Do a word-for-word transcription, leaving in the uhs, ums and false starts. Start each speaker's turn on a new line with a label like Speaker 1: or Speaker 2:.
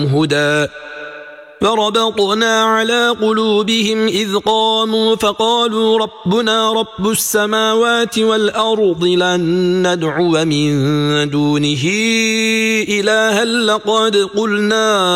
Speaker 1: زدناهم هدى فربطنا على قلوبهم إذ قاموا فقالوا ربنا رب السماوات والأرض لن ندعو من دونه إلها لقد قلنا